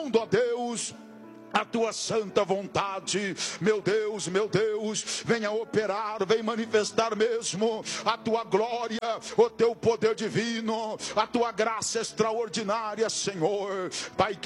segundo, ó Deus, a tua santa vontade. Meu Deus, venha operar, venha manifestar mesmo a tua glória, o teu poder divino, a tua graça extraordinária, Senhor. Pai